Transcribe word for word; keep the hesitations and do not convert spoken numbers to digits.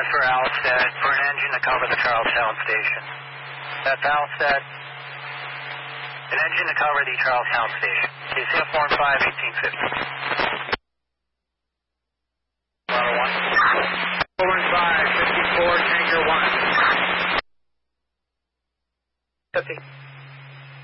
is for Alstead, for an engine to cover the Charlestown station. That's Alstead. An engine to cover the Charlestown station. K C F one five, eighteen fifty.